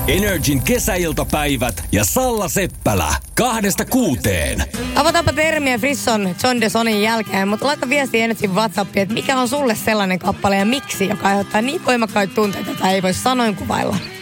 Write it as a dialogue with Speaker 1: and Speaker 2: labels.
Speaker 1: Energin kesäiltapäivät ja Salla Seppälä 2-6.
Speaker 2: Avataanpa termiä Frisson John de Sonin jälkeen, mutta laita viesti Energin WhatsAppiin, että mikä on sulle sellainen kappale ja miksi, joka aiheuttaa niin voimakkaita tunteita, että ei voi sanoin kuvailla.